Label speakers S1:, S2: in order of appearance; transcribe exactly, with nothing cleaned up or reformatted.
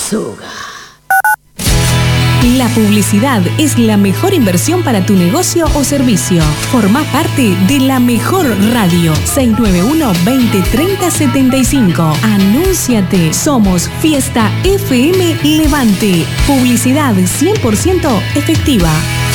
S1: Suga.
S2: La publicidad es la mejor inversión para tu negocio o servicio. Formá parte de la mejor radio. seis nueve uno, veinte, treinta, setenta y cinco. Anúnciate. Somos Fiesta F M Levante. Publicidad cien por ciento efectiva.